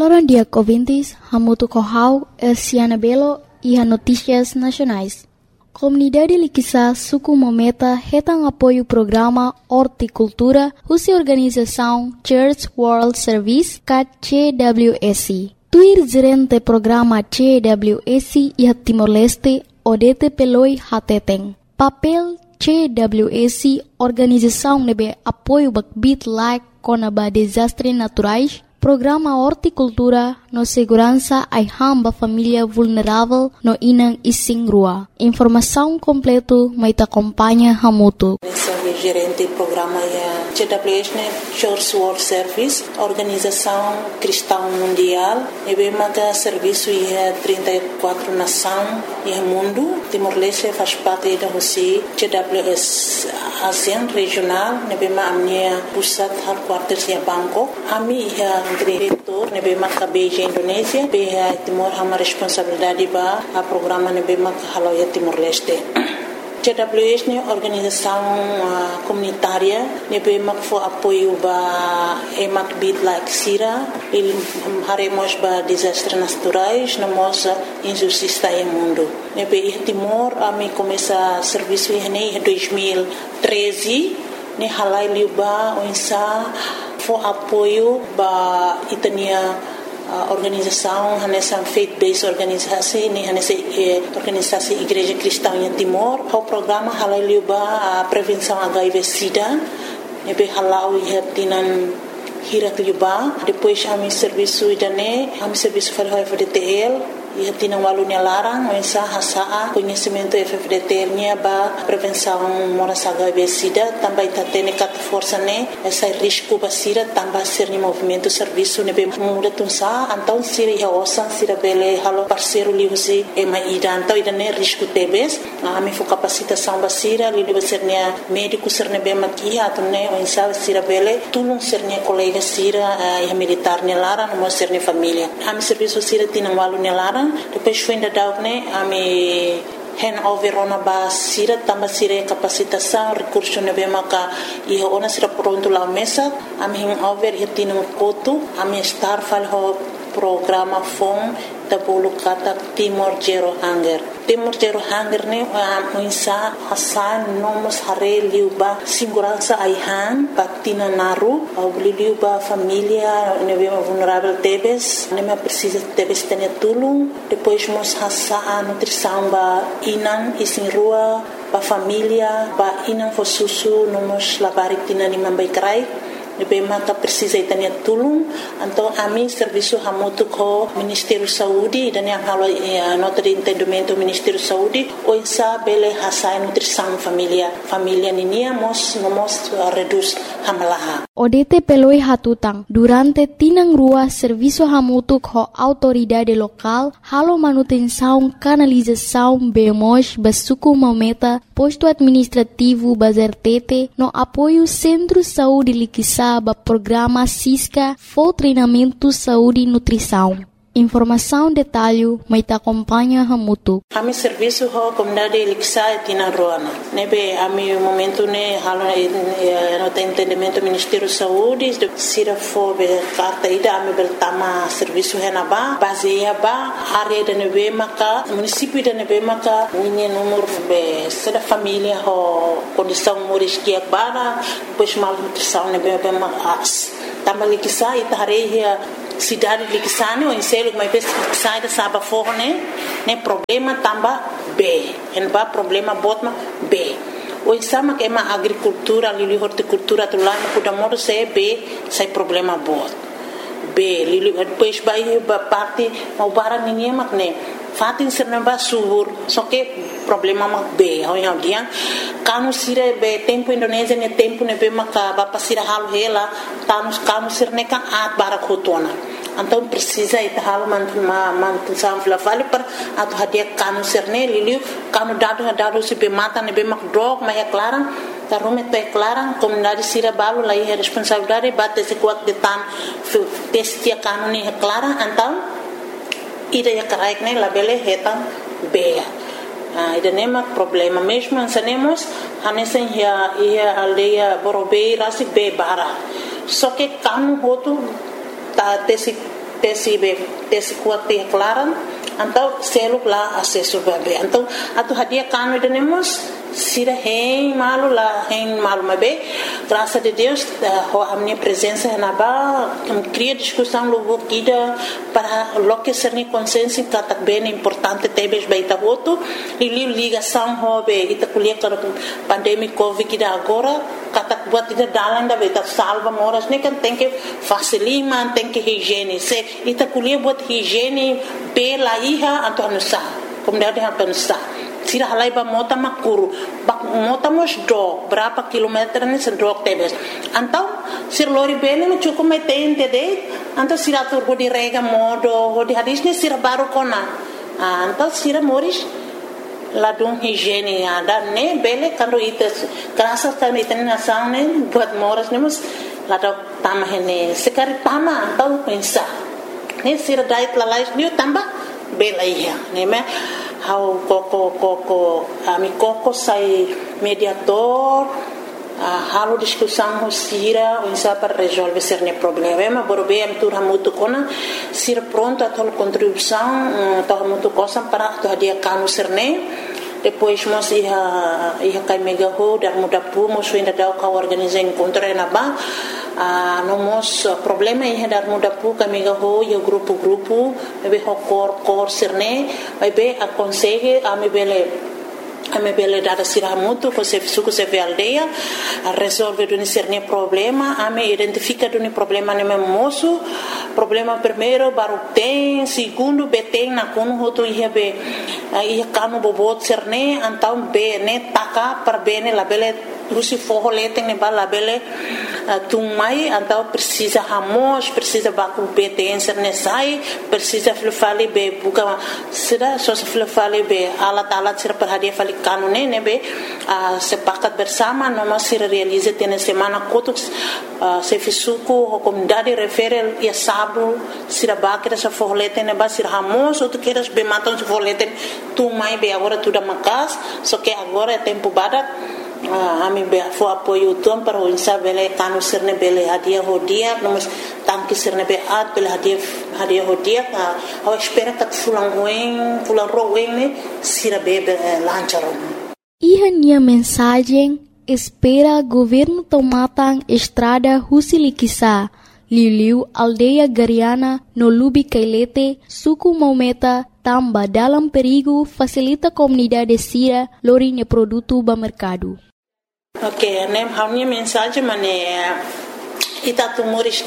Agora, dia 20, Hamutu Kohau, Siana Belo e as notícias nacionais. Comunidade Liquiçá, Suku Mometa, retam apoio ao programa Horticultura, cuja organização Church World Service, CWS. Tuir gerente programa CWS e Timor-Leste, Odete Peloi Hateteng. Papel CWS, organização nebe apoio bakbit like conaba desastres naturais, programa Horticultura no segurança ai hamba família vulnerável no inang ising rua. Informação completo mai te acompanha Hamutu. Gerente do programa CWS, Church World Service, Organização Cristã Mundial, e bem serviço e 34 nações e mundo. Timor-Leste faz parte da Rússia, CWS ASEAN regional, e bem a minha pusat headquarters em Bangkok. A minha diretor, e bem a Beijing Indonésia, bem Timor a responsabilidade para o programa e bem a Haloia Timor-Leste. CWS é organização comunitária, nebem for apoio ba emak bit like sira, il haremos ba desastres naturais, namos injustiça em mundo. Nebem Timor a me começa serviço em 2013, ne halai liuba onsa for apoio ba itania organização nessa faith-based organização nessa organização Igreja Cristã em Timor o programa halaliu ba prevenção HIV/SIDA nebe halau ihatinan hirat liuba depois ami serviço idane ami serviço para o FDTL e tinha walunya larang mensa hasaa conhecimento FFDTL nya ba prevenção morasa HIV/SIDA também tatene kat força ne essa risco basira também ser ni movimento serviço ne be muda tunsa então siri ya osan sira bele halo parceiro liusi e mai ida então ida ne risco tebes ami fo capacitação basira li liu ser nya médico ser ne be makia atune mensa sira bele tulung ser nya colega sira e militar ne larang mo ser ne família ami serviço sira tinha walunya larang depois foi ainda dar ami hand over ona ba sira tamba sira capacitação recurso ne bem maka e ona sira pronto lá mesa ami hand over hitino kotu ami star fal ho programa fom tabulu kata Timor Zero Hunger ne muinsa hasan nomos hare liuba segurança aihan patina naru au liuba família nebe vulnerável tebes neme precisa tebes tene tulung depois mos hasa nutrição ba inan isin rua ba família ba inan fo susu nomos labarik tina ni mambai krai nebe mata precisa itania tulung então ami serviço hamutu ko Ministério Saúde dan yang halo nota de entendimento Ministério Saúde o isa bele hasai nutrição família ninia mos reduz hamalaha Odete peloi hatutang durante tinang rua serviço hamutu ko autoridade local halo manutenção canalização bemos basuku mometa posto administrativo bazertete no apoio Centro Saúde Liquiçá programa Cisca for treinamento saúde e nutrição. Informação detalhe mai te acompanha Hamutu. Ami serviço ho comunidade Liquiçá tina roana. Nebe ami momento ne halo no entendimento Ministério Saúde de sira fo be carta ida ami bertama serviço henaba baseia ba área de nebe maka município de nebe maka ninhe número be sera família ho condição moriskia bara pois mal nutrição nebe be mas tama Liquiçá itareia cidade de Liquiçá o enselo mas sai da saba forne ne problema tamba B en ba problema botma B o exama que é uma agricultura ali horticultura do lá no da modo se B sai problema bot B li depois vai parte o bara ninguém magne fatin serna ba subur só que problema mak B ao yang dia kanu sire be tempo Indonésia ne tempo ne be maka ba pasira halu hela kanu sirne kan at bara khotona então precisa ita halu mantu samfla vale para atu hadia kanu sirne liliu kanu dado se be mata ne be mak drog ma é clara ta rumet pe clara comunidade sira balu lá é responsabilidade bate se kuat de tan testia kanu ne clara então ida ya karaik ne labele hetan beya ida nema problema mesmo ansanemos hanesen ya aldeia borobei rasi be bara só que kanu hotu ta tesi tesi kuat te klaran então seluk lá acesso bebê então atu hadia kanu denemos sira hein malu mabe graças a Deus a minha presença na ba cria discussão logo kida para loque ser ni consciência que bem importante tebes baita voto e ligação hobe ita kuliah para pandemia covid kida agora kata buat ida dalan da beta salva moras ne kan tem que facilima tem que higiene se ita kuliah buat higiene pela iha atau nusa kemudian atau nusa sira halai ba mota makuru mota mos dog berapa kilometer ni sedok tebes antau sir lori bene me cukup metente de antau sira tur di rega modo di hadisnya sira baru kona antau sira moris ladung higiene ada ne bele kando itu kerasa kami itu nasang ne buat moras ne mus ladok tamah ne sekali tamah antau pensa ne sira diet lalais ni tambah bela iya ne me how ami koko sai mediator halo discussão com Sira para resolver certo problema borbe am tur hamutu kona Sira pronto a toda contribuição tá hamutu cosa para tu dia kanu cerne depois nós ia cai mega ho dar muda pu nós ainda dá o organizar encontro na ba nós problema ia dar muda pu cai mega ho e grupo be ho cor cerne vai be a consegue a me bele dada sira mutu ko se suku se ve aldeia a resolve duni cerne problema a me identifica duni problema ne moço problema primeiro baru tem segundo beteng na kono hoto ia be ia kanu bobot cerne antau be ne taka per bene la bele rusi forro leteng ne bala bele tumai antau precisa hamos precisa baku beteng cerne sai precisa flufali be buka sida so flufali be alat sira perhadia fali kanu ne be sepakat bersama noma sira realize tene semana kotuk se fisuku comunidade referel ia sabu sira bakira sa forlete ne ba sira hamos ou tu queres be matam se forlete tu mai be agora tu da makas só que agora é tempo badak ami be fo apoio tom para o insabele kanu sirne bele hadia hodia nós tanque sirne be at bele hadia hodia a espera que fulan roen ne sira bebe lancharon Ihania mensagem espera governo tomatang estrada Husilikisa Liu aldeia Gariana no Lubi Kailete suku Maumeta tamba dalam perigo facilita comunidade Sira lorinya produto ba mercado. Ok, nem a minha mensagem é itatu moris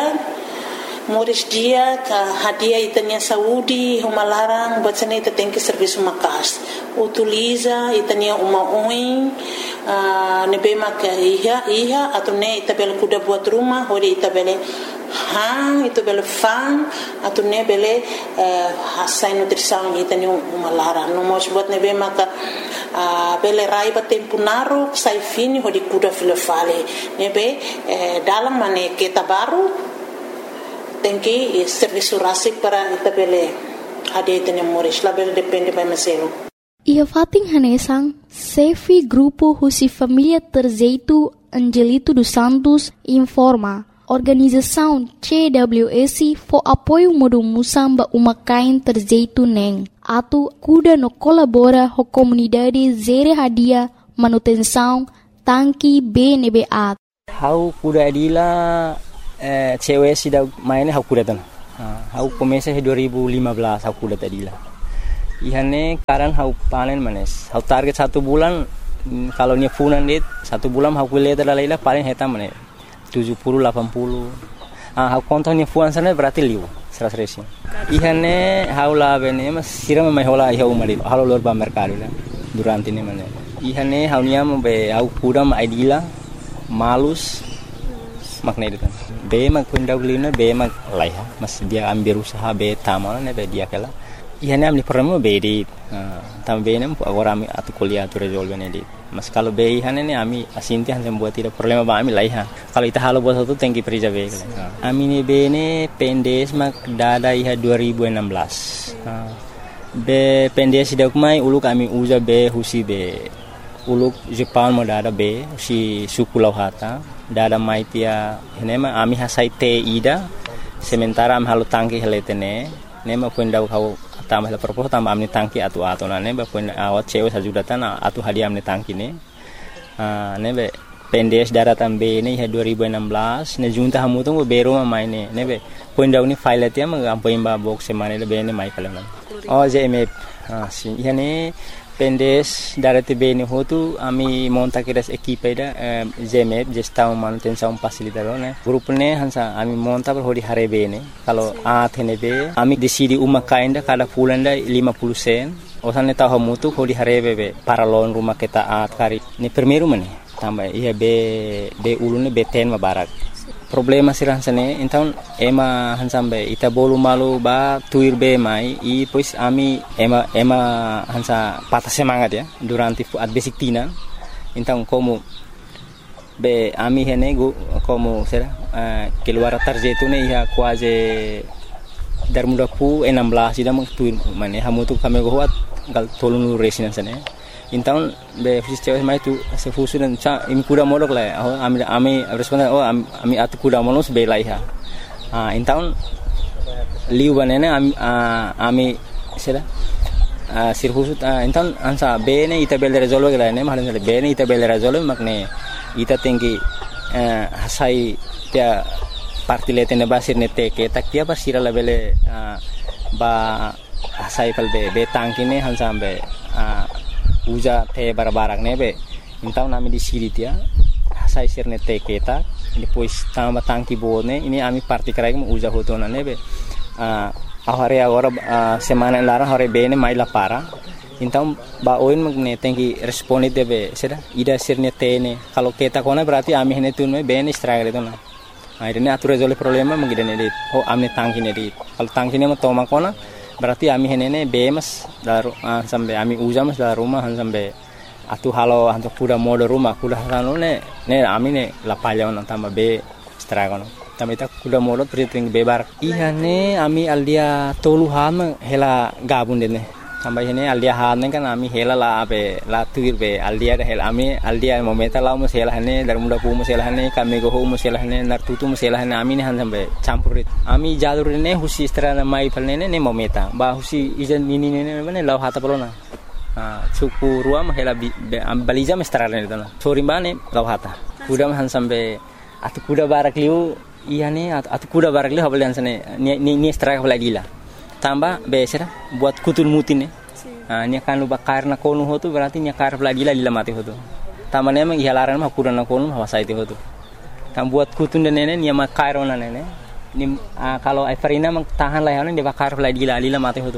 dia ka hadia itanya saúde uma larang buat sana ita tem que serviço makas utiliza itanya uma oin nebema ka iha atau ne ita bela kuda buat rumah hori ita bela ita bela fan atau ne bela hasai nutrição itanya uma larang no mos buat nebema ka bela raiba tempo naro sai fini hori kuda filofale nebe dalam mane kita baru tem que serviço rásico para itabele hadia itanya moris label depende by maselo. Ia fating hanesang Sefi Grupo Husi Família Terzeito Angelito dos Santos informa organização CWS for apoio modo musamba umakain Terzeito neng atu kuda no colabora ho comunidade zere hadia manutenção tanki BNBA. How kuda adila cewek sudah mainnya aku datang. Aku komesa 2015 aku datang tadi lah. Ihane karan aku panen manes. Aku target 1 bulan kalau nya funan dit 1 bulan aku lihat adalah paling heta manes 70 80. Aku kontonnya fuan sana berarti liu 100. Ihane aku lah bene mas siram mai hola iha umari. Halo lor ba mercado lah. Durante ini manes. Ihane aku nya be aku kudam idila malus makna itu kan. Be mag kundau lina be mag laiha mas dia ambil usaha be tamana ne be dia kala ihane amni problema be di tam be nem agora ami atu kuliah tu resolve ne di mas kalau be ihane ne ami asinti han buat tidak problema ba ami laiha kalau ita halo buat satu tengki perija be ami ne be ne pendes mag dada iha 2016 be pendes dak mai uluk ami uza be husi be uluk Jepang mo dada be si suku lauhata dada maitia henema ami hasai te ida sementara am halo tangki heletene nema poinda kau tambah la propos tambah amni tangki atu na neba poinda awat cewe sajudatan atu hadiah amni tangki ne nebe pendes daratan be ne 2016 ne junta hamu tu bero mai ne nebe poinda uni file tia ma ampoimba box semane le be ne mai kala JMF si yani pendes darate be ne hotu ami monta kiras equipe da JMF gestão manutenção facilitador ne grupo ne hansa ami monta per hodi hare be ne kalau athene be ami decidi uma kainda kada pulanda 50 sen osan ne tahu hamu tu hodi hare be paralon rumah kita kari ni primeiro mane tambah iya be ulune be ten mabarak problema sirah sane então ema hansambe ita bolu malu ba tuir be mai i pois ami ema hansa patah semangat ya durante at basic tina então como be ami hene como será keluar tarjetu ne ia quase dar muda pu 16 ida mang tuir mane hamu tu kami goat gal tolunu resina sane então be fusis cewek mai tu se fusu dan cha imi kuda modok la ami responden ami atu kuda monos be lai ha então liu banene ami sera sir fusu então ansa be ne ita bel resolve la ne mahan be ne ita bel resolve makne ita tinggi hasai tia parti letene basir ne teke tak dia basira la bele ba hasai pal be tangkine hansambe uja te barbarak nebe então nami di siri dia sai sirne te keta depois tamba tangki bone ini ami parti karai mu uja hotona nebe ahare agora semana lara hore bene mai la para então ba oin magne tengi responde debe seda ida sirne tene kalau keta kona berarti ami hene tun me bene struggle itu na akhirnya atu resolve problema mengidane dit amne tangki ne dit kalau tangki ne mo toma kona berarti ami henene bemas daru sampai ami ujamas dari rumah sampai atu halo hantu kuda mode rumah kuda halo ne ami ne lapalya on tambah be stragono tambah ita kuda mode priting bebar iya ne ami aldia toluhan hela gabun dene tambah hene aldia han kan ami hela la be la tuir be aldia hel ami aldia momenta la mo hela hene dar muda pu mo hela hene kami go mo hela hene nar tutu mo hela hene ami ne han sampai campurit ami jalur ne husi strana mai palne ne momenta ba husi ijan ini ne mane law hata pelona suku ruam hela baliza mestrana ne tana sori bane law hata kuda han sampai atu kuda barak liu iya ne atu kuda barak liu habalian sane ni straka balagila tambah besera buat kutul mutin ni akan lu bakar na konu hotu berarti ni akar lagi lila mati hotu tambah ne mang ihalaran mah kuda na konu hawasa itu hotu tam buat kutun dan nene ni ma kairo na nene ni kalau Everina mang tahan lah dia bakar lagi lila mati hotu.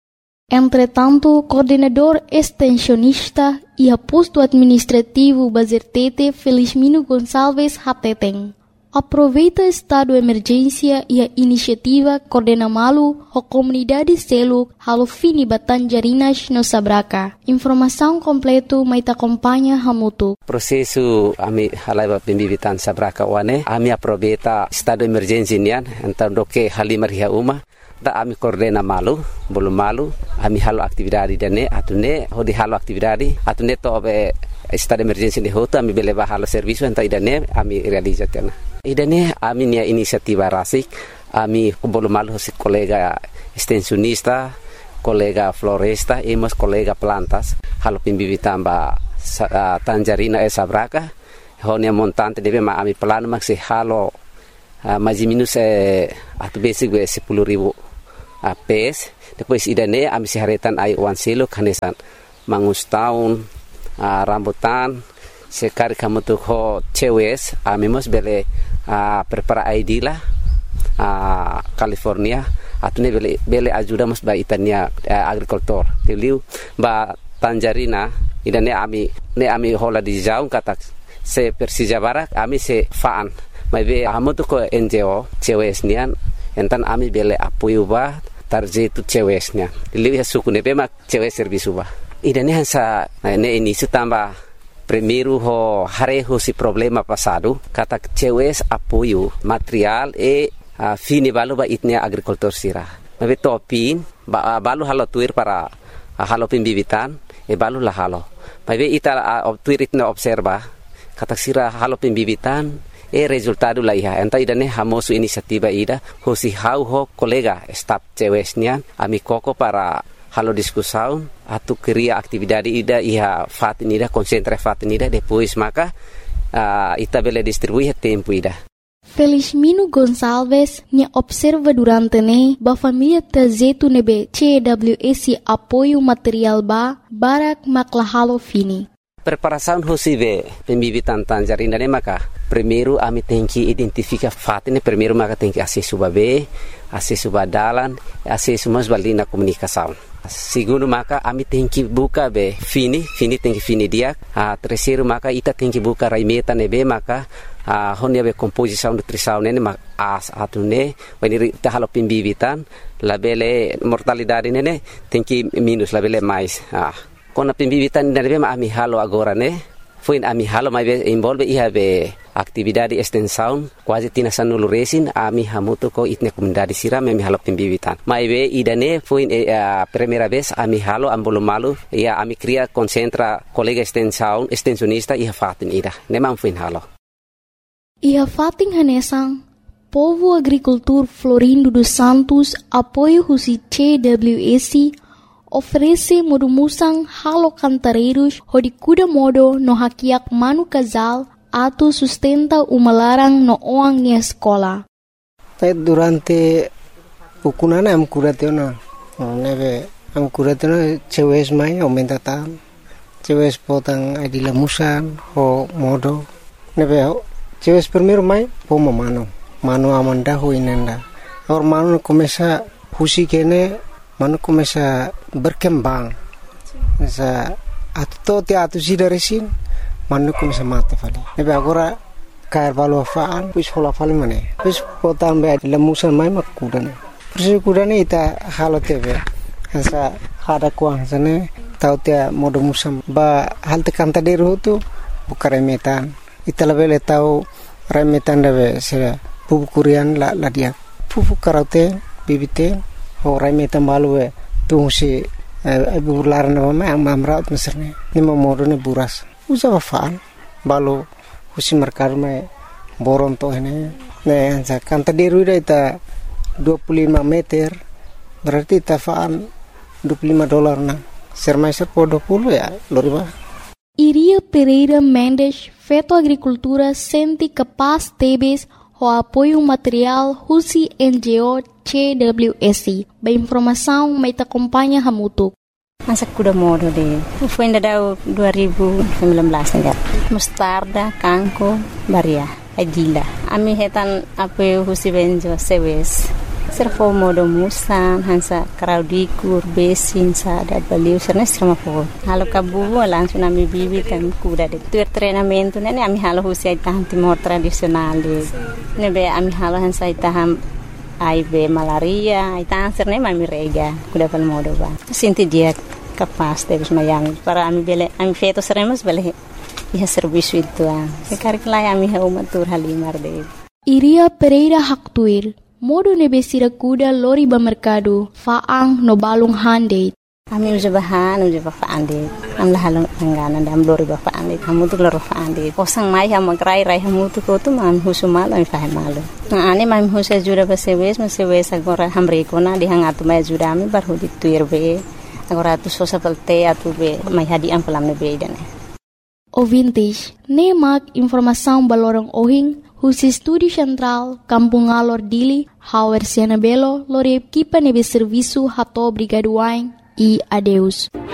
Entretanto, coordenador extensionista e posto administrativo Bazertete Felizmino Gonçalves Hateteng aproveita estado de emergência e a iniciativa Coordena Malu a comunidade selo halo fini Batanjarinas no Sabraca. Informação completo mai acompanha hamutu. Prosesu ami halai pembibitan Sabraca wane ami aproveita estado de emergência nian então doke halimar hia uma da ami Coordena Malu belum malu ami halo aktividade dane atune hodi halo aktividade atune to be estado de emergência de hoto ami beleva halo serviço então idane ami realizatena. Idane ami nia inisiativa rasik ami belum malu si kolega extensionista kolega floresta emos kolega plantas halo pembibitan ba Tanjarina Sabraca honia montante debe ma ami plan maksi halo maji minus atu basic 10.000 PS depois idane ami siharetan ai wan silo kanesan mangus tahun rambutan sekali kamu tuh ho cewes ami mos bele prepara ID lah California atune bele ajuda mos ba itania agricultor teliu ba Tanjarina idane ami hola di jaung kata se Persija Barak ami se faan mai be amu tuh ko NGO cewes nian entan ami bele apoio ba tarjetu cewesnya teliu ya suku ne be mak cewes servisu ba idane hansa ne ini sutamba primeiro ho hareho si problema passado kata cewes apoio material fini balu ba itnia agricultor sira mabe topin balu halo tuir para halo pembibitan balu la halo mabe ita tuir itna observa kata sira halo pembibitan resultado la iha enta idane hamosu inisiativa ida hosi hau ho kolega staf cewesnian ami koko para halo discussão atu cria atividade ida iha fatin ida concentra fatin ida depois maka ita bele distribuir tempo ida. Felizmino Gonçalves nya observa durante ne ba família tazetu nebe CWS apoio material barak maklahalo fini. Preparação hosive pembibitan tanjarina ne maka primeiro ami tem que identificar fatin primeiro maka tem que acesso babe acesso badalan acesso mas balina comunicação. Segundo maka ami tem que buka be fini tem que fini dia. Terceiro maka ita tem que buka raimeta nebe maka honia be composição nutrição nene mak atune when ita halo pembibitan labele mortalidade nene tem que minus labele mais. Kona pembibitan nebe ami halo agora ne foi ami halo mai be envolve iha be atividade extensão quase tina sanulu resin ami hamuto ko itne comunidade siram ami halo pembibitan mai be idane foi primeira vez ami halo ambolo malu ia ami cria concentra colega extensão extensionista iha fatin ida nemam foi halo iha fatin hanesang Povo Agricultor Florindo dos Santos apoio husi CWS oferece modumusang halo cantareiros hodi kuda modo no hakiak manu casal atu sustenta umalarang no oang ni escola. Durante ukunana am kuratena nebe am kuratena cewes mai aumenta tan cewes potang adila musan ho modo nebe cewes primeiro mai pomo mano amanda ho inenda or mano começa husi kene mano começa berkembang sa atu sida resin mano começa mata fali nebe agora cair valo faan pus hola fali mane pus potam be lemusan mai makudane persi kudane ita halo tebe sa hada kuang sane tau te modo musam ba hal te kanta deru tu bukaremetan ita lebele tau remetan debe se pupu kurian la dia pupu karate bibite ho remetan balu tu si bular na ma amraut meserne ni modo ne buras usa faan balu husi merkar me boron to ini ne sa kanta deru ita 25 meter berarti tafaan $25 na sermaiser po 20 ya loriba. Iria Pereira Mendes feto agricultura senti capaz tebes ho apoio material husi NGO CWS ba informação mai ta acompanha hamutuk. Masa kuda modo de foi ainda dau 2019 enggak mustarda kangko baria adila ami hetan apoio husi benjo sewes servo modo musan hansa kraudikur besin sada baliu serna strama po halo kabu langsung ami bibi kan kuda de tuer treinamento nene ami halo husi tahan timor tradisional de nebe ami halo hansa taham aibe malaria ita serna ami rega kuda pal modo ba sinti dia capaz de mayang para ami bele ami feto seremos bele ia serviço itu ke karikla ami haumatur halimar de Iria Pereira Haktuir modo nebesira kuda lori ba mercado faang no balung hande ami uja faande am la halong angana dam lori ba faande kamu tu loro faande osang mai ham krai rai hamu tu ko tu man husumal am fahe malu na ani mam husa jura ba sewes agora hamre kona di hangatu mai jura ami bar hudi tuirbe agora tu sosa pelte atu be mai hadi am pelam nebe dane Ouvintes, nemak informação balorang ohing husi Estúdio Central, Kampung Alor Dili, Hauer Siana Belo, lori equipa nebe serviço hato brigaduain e adeus.